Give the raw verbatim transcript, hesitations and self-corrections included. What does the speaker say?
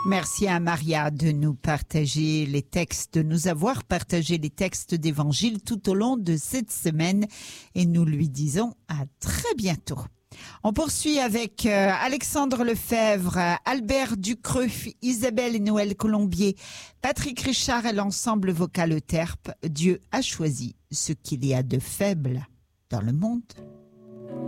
Merci à Maria de nous partager les textes, de nous avoir partagé les textes d'évangile tout au long de cette semaine et nous lui disons à très bientôt. On poursuit avec euh, Alexandre Lefebvre, Albert Ducreux, Isabelle et Noël Colombier, Patrick Richard et l'ensemble vocal Euterpe. Dieu a choisi ce qu'il y a de faible dans le monde.